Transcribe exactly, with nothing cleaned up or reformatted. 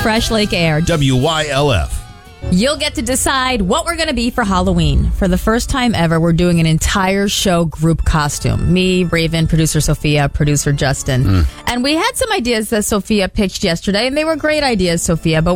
Fresh Lake Air. W Y L F. You'll get to decide what we're going to be for Halloween. For the first time ever, we're doing an entire show group costume. Me, Raven, producer Sophia, producer Justin. Mm. And we had some ideas that Sophia pitched yesterday, and they were great ideas, Sophia, but